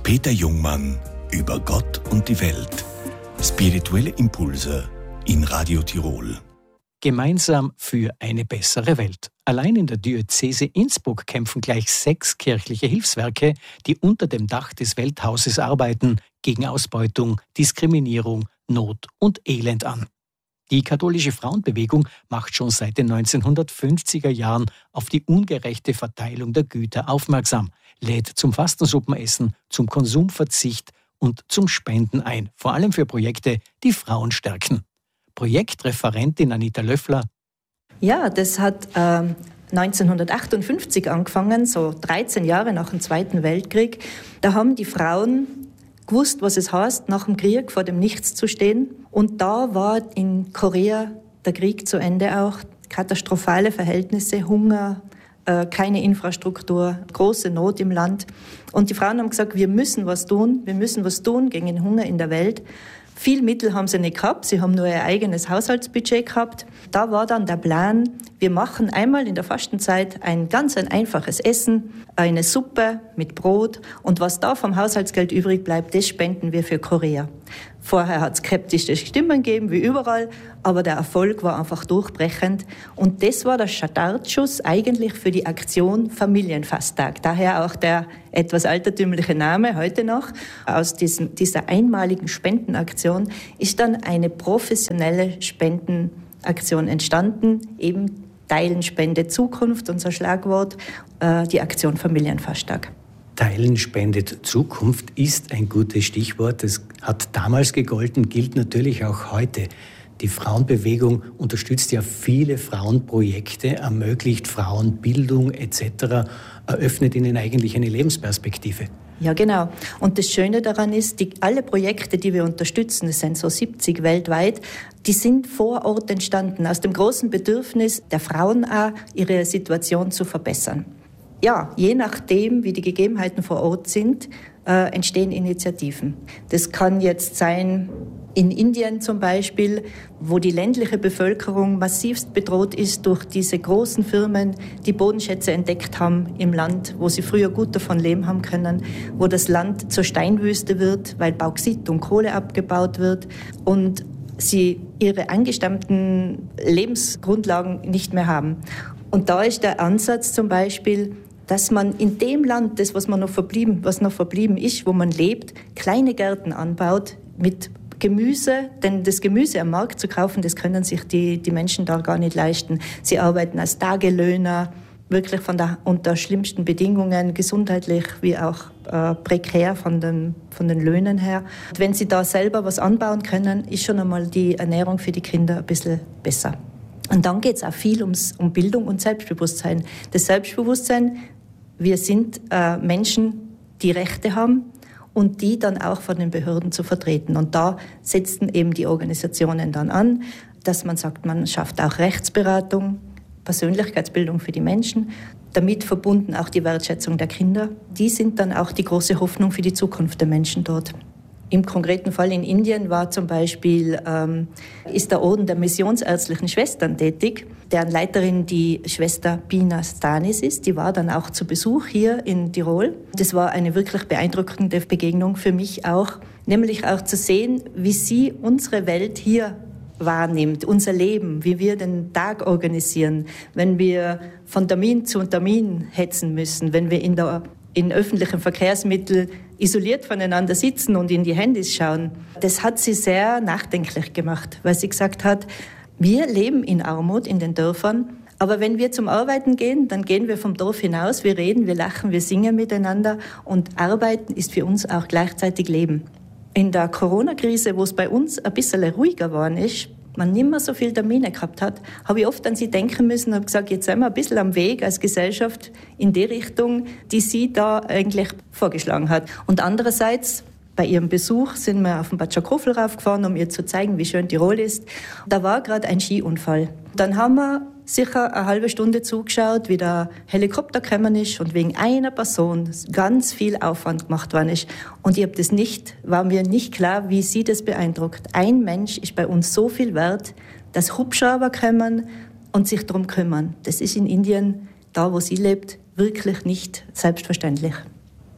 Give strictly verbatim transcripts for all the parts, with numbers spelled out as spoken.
mit Peter Jungmann über Gott und die Welt. Spirituelle Impulse in Radio Tirol. Gemeinsam für eine bessere Welt. Allein in der Diözese Innsbruck kämpfen gleich sechs kirchliche Hilfswerke, die unter dem Dach des Welthauses arbeiten, gegen Ausbeutung, Diskriminierung, Not und Elend an. Die katholische Frauenbewegung macht schon seit den neunzehnhundertfünfziger Jahren auf die ungerechte Verteilung der Güter aufmerksam, lädt zum Fastensuppenessen, zum Konsumverzicht und zum Spenden ein, vor allem für Projekte, die Frauen stärken. Projektreferentin Anita Löffler. Ja, das hat ähm, neunzehnhundertachtundfünfzig angefangen, so dreizehn Jahre nach dem Zweiten Weltkrieg. Da haben die Frauen gewusst, was es heißt, nach dem Krieg vor dem Nichts zu stehen. Und da war in Korea der Krieg zu Ende auch. Katastrophale Verhältnisse, Hunger, äh, keine Infrastruktur, große Not im Land. Und die Frauen haben gesagt, wir müssen was tun, wir müssen was tun gegen den Hunger in der Welt. Viel Mittel haben sie nicht gehabt, sie haben nur ihr eigenes Haushaltsbudget gehabt. Da war dann der Plan, wir machen einmal in der Fastenzeit ein ganz ein einfaches Essen, eine Suppe mit Brot und was da vom Haushaltsgeld übrig bleibt, das spenden wir für Korea. Vorher hat es skeptische Stimmen gegeben, wie überall, aber der Erfolg war einfach durchbrechend. Und das war der Startschuss eigentlich für die Aktion Familienfasttag. Daher auch der etwas altertümliche Name heute noch. Aus diesem, dieser einmaligen Spendenaktion ist dann eine professionelle Spendenaktion entstanden, eben Teilen, Spende, Zukunft, unser Schlagwort, äh, die Aktion Familienfasttag. Teilen spendet Zukunft ist ein gutes Stichwort. Das hat damals gegolten, gilt natürlich auch heute. Die Frauenbewegung unterstützt ja viele Frauenprojekte, ermöglicht Frauenbildung et cetera, eröffnet ihnen eigentlich eine Lebensperspektive. Ja, genau. Und das Schöne daran ist, die, alle Projekte, die wir unterstützen, es sind so siebzig weltweit, die sind vor Ort entstanden, aus dem großen Bedürfnis der Frauen auch, ihre Situation zu verbessern. Ja, je nachdem, wie die Gegebenheiten vor Ort sind, äh, entstehen Initiativen. Das kann jetzt sein in Indien zum Beispiel, wo die ländliche Bevölkerung massivst bedroht ist durch diese großen Firmen, die Bodenschätze entdeckt haben im Land, wo sie früher gut davon leben haben können, wo das Land zur Steinwüste wird, weil Bauxit und Kohle abgebaut wird und sie ihre angestammten Lebensgrundlagen nicht mehr haben. Und da ist der Ansatz zum Beispiel, dass man in dem Land, das was man noch verblieben, was noch verblieben ist, wo man lebt, kleine Gärten anbaut mit Gemüse, denn das Gemüse am Markt zu kaufen, das können sich die, die Menschen da gar nicht leisten. Sie arbeiten als Tagelöhner, wirklich von der, unter schlimmsten Bedingungen, gesundheitlich wie auch äh, prekär von den, von den Löhnen her. Und wenn sie da selber was anbauen können, ist schon einmal die Ernährung für die Kinder ein bisschen besser. Und dann geht es auch viel ums, um Bildung und Selbstbewusstsein. Das Selbstbewusstsein, wir sind äh, Menschen, die Rechte haben und die dann auch von den Behörden zu vertreten. Und da setzen eben die Organisationen dann an, dass man sagt, man schafft auch Rechtsberatung, Persönlichkeitsbildung für die Menschen, damit verbunden auch die Wertschätzung der Kinder. Die sind dann auch die große Hoffnung für die Zukunft der Menschen dort. Im konkreten Fall in Indien war zum Beispiel, ähm, ist der Orden der missionsärztlichen Schwestern tätig, deren Leiterin die Schwester Pina Stanis ist. Die war dann auch zu Besuch hier in Tirol. Das war eine wirklich beeindruckende Begegnung für mich auch, nämlich auch zu sehen, wie sie unsere Welt hier wahrnimmt, unser Leben, wie wir den Tag organisieren, wenn wir von Termin zu Termin hetzen müssen, wenn wir in der in öffentlichen Verkehrsmitteln isoliert voneinander sitzen und in die Handys schauen. Das hat sie sehr nachdenklich gemacht, weil sie gesagt hat, wir leben in Armut in den Dörfern, aber wenn wir zum Arbeiten gehen, dann gehen wir vom Dorf hinaus, wir reden, wir lachen, wir singen miteinander und Arbeiten ist für uns auch gleichzeitig Leben. In der Corona-Krise, wo es bei uns ein bisschen ruhiger geworden ist, man nicht mehr so viele Termine gehabt hat, habe ich oft an sie denken müssen und habe gesagt, jetzt sind wir ein bisschen am Weg als Gesellschaft in die Richtung, die sie da eigentlich vorgeschlagen hat. Und andererseits, bei ihrem Besuch sind wir auf den Bad Schakofel raufgefahren, um ihr zu zeigen, wie schön Tirol ist. Da war gerade ein Skiunfall. Dann haben wir sicher eine halbe Stunde zugeschaut, wie der Helikopter gekommen ist und wegen einer Person ganz viel Aufwand gemacht worden ist. Und ich habe das nicht, war mir nicht klar, wie sie das beeindruckt. Ein Mensch ist bei uns so viel wert, dass Hubschrauber kommen und sich darum kümmern. Das ist in Indien, da wo sie lebt, wirklich nicht selbstverständlich.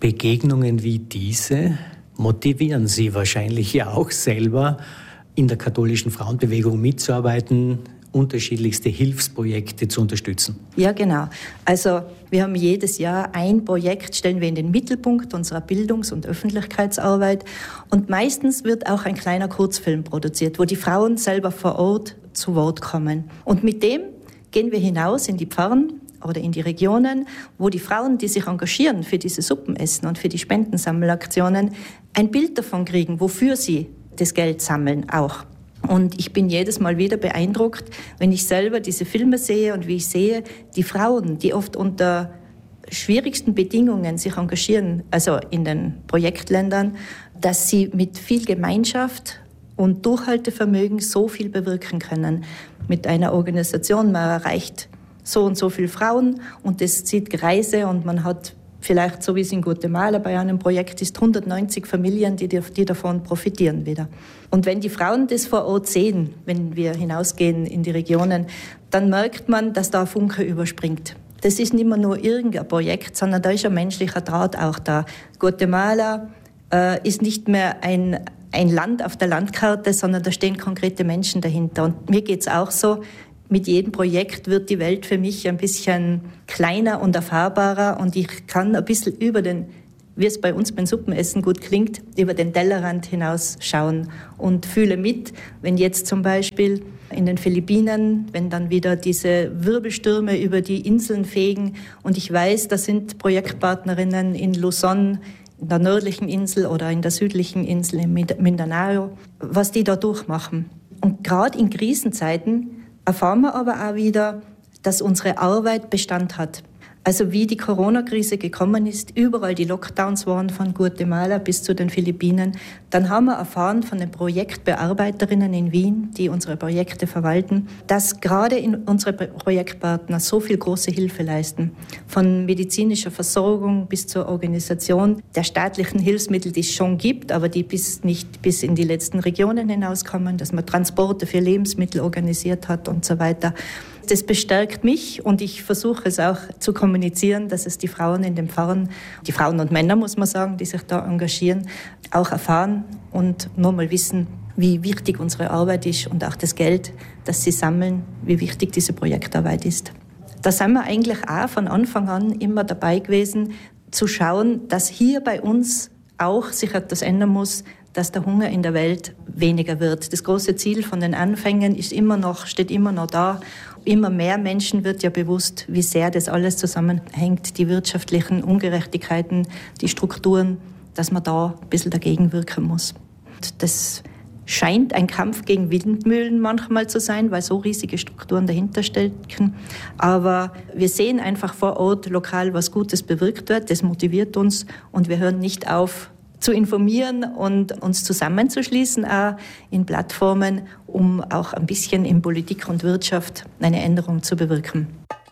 Begegnungen wie diese motivieren Sie wahrscheinlich ja auch selber, in der katholischen Frauenbewegung mitzuarbeiten, unterschiedlichste Hilfsprojekte zu unterstützen. Ja, genau. Also wir haben jedes Jahr ein Projekt, stellen wir in den Mittelpunkt unserer Bildungs- und Öffentlichkeitsarbeit. Und meistens wird auch ein kleiner Kurzfilm produziert, wo die Frauen selber vor Ort zu Wort kommen. Und mit dem gehen wir hinaus in die Pfarren oder in die Regionen, wo die Frauen, die sich engagieren für diese Suppenessen und für die Spendensammelaktionen, ein Bild davon kriegen, wofür sie das Geld sammeln auch. Und ich bin jedes Mal wieder beeindruckt, wenn ich selber diese Filme sehe und wie ich sehe, die Frauen, die oft unter schwierigsten Bedingungen sich engagieren, also in den Projektländern, dass sie mit viel Gemeinschaft und Durchhaltevermögen so viel bewirken können. Mit einer Organisation, man erreicht so und so viele Frauen und das zieht Kreise und man hat vielleicht, so wie es in Guatemala bei einem Projekt ist, hundertneunzig Familien, die, die davon profitieren wieder. Und wenn die Frauen das vor Ort sehen, wenn wir hinausgehen in die Regionen, dann merkt man, dass da ein Funke überspringt. Das ist nicht mehr nur irgendein Projekt, sondern da ist ein menschlicher Draht auch da. Guatemala äh, ist nicht mehr ein, ein Land auf der Landkarte, sondern da stehen konkrete Menschen dahinter. Und mir geht es auch so, mit jedem Projekt wird die Welt für mich ein bisschen kleiner und erfahrbarer und ich kann ein bisschen über den, wie es bei uns beim Suppenessen gut klingt, über den Tellerrand hinausschauen und fühle mit, wenn jetzt zum Beispiel in den Philippinen, wenn dann wieder diese Wirbelstürme über die Inseln fegen und ich weiß, da sind Projektpartnerinnen in Luzon, in der nördlichen Insel oder in der südlichen Insel in Mindanao, was die da durchmachen. Und gerade in Krisenzeiten erfahren wir aber auch wieder, dass unsere Arbeit Bestand hat. Also wie die Corona-Krise gekommen ist, überall die Lockdowns waren von Guatemala bis zu den Philippinen, dann haben wir erfahren von den Projektbearbeiterinnen in Wien, die unsere Projekte verwalten, dass gerade in unsere Projektpartner so viel große Hilfe leisten. Von medizinischer Versorgung bis zur Organisation der staatlichen Hilfsmittel, die es schon gibt, aber die bis nicht bis in die letzten Regionen hinauskommen, dass man Transporte für Lebensmittel organisiert hat und so weiter. Das bestärkt mich und ich versuche es auch zu kommunizieren, dass es die Frauen in den Pfarren, die Frauen und Männer, muss man sagen, die sich da engagieren, auch erfahren und nur mal wissen, wie wichtig unsere Arbeit ist und auch das Geld, das sie sammeln, wie wichtig diese Projektarbeit ist. Da sind wir eigentlich auch von Anfang an immer dabei gewesen, zu schauen, dass hier bei uns auch sich etwas ändern muss, dass der Hunger in der Welt weniger wird. Das große Ziel von den Anfängen ist immer noch, steht immer noch da. Immer mehr Menschen wird ja bewusst, wie sehr das alles zusammenhängt, die wirtschaftlichen Ungerechtigkeiten, die Strukturen, dass man da ein bisschen dagegen wirken muss. Und das scheint ein Kampf gegen Windmühlen manchmal zu sein, weil so riesige Strukturen dahinter stecken. Aber wir sehen einfach vor Ort lokal, was Gutes bewirkt wird. Das motiviert uns und wir hören nicht auf, zu informieren und uns zusammenzuschließen, auch in Plattformen, um auch ein bisschen in Politik und Wirtschaft eine Änderung zu bewirken.